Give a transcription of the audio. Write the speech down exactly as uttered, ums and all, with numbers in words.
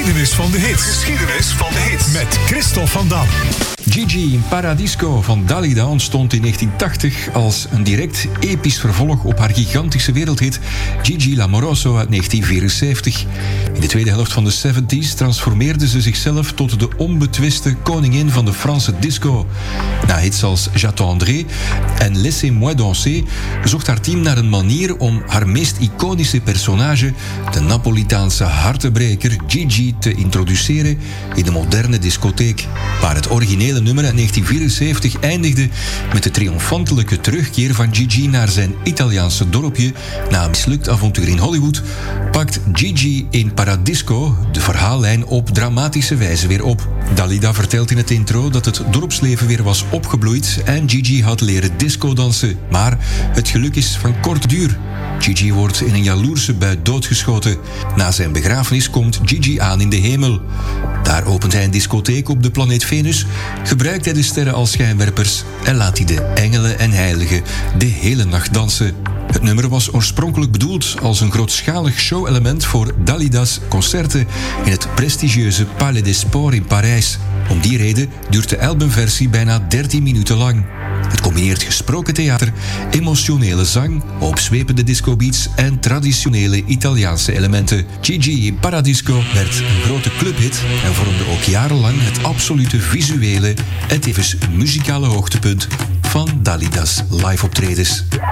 geschiedenis van de hits. Geschiedenis van de hits. Met Christophe van Dam. Gigi in Paradisco van Dalida ontstond in negentien tachtig als een direct episch vervolg op haar gigantische wereldhit Gigi L'Amoroso uit negentien vierenzeventig. In de tweede helft van de zeventig's transformeerde ze zichzelf tot de onbetwiste koningin van de Franse disco. Na hits als J'attendrai en Laissez-moi danser zocht haar team naar een manier om haar meest iconische personage, de Napolitaanse hartebreker Gigi, te introduceren in de moderne discotheek, waar het originele nummer uit negentien vierenzeventig eindigde met de triomfantelijke terugkeer van Gigi naar zijn Italiaanse dorpje na een mislukt avontuur in Hollywood, pakt Gigi in Paradisco de verhaallijn op dramatische wijze weer op. Dalida vertelt in het intro dat het dorpsleven weer was opgebloeid en Gigi had leren discodansen, maar het geluk is van korte duur. Gigi wordt in een jaloerse bui doodgeschoten. Na zijn begrafenis komt Gigi aan in de hemel. Daar opent hij een discotheek op de planeet Venus, gebruikt hij de sterren als schijnwerpers en laat hij de engelen en heiligen de hele nacht dansen. Het nummer was oorspronkelijk bedoeld als een grootschalig showelement voor Dalida's concerten in het prestigieuze Palais des Sports in Parijs. Om die reden duurt de albumversie bijna dertien minuten lang. Het combineert gesproken theater, emotionele zang, opzwepende discobeats en traditionele Italiaanse elementen. Gigi in Paradisco werd een grote clubhit en vormde ook jarenlang het absolute visuele en tevens muzikale hoogtepunt van Dalida's live-optredens.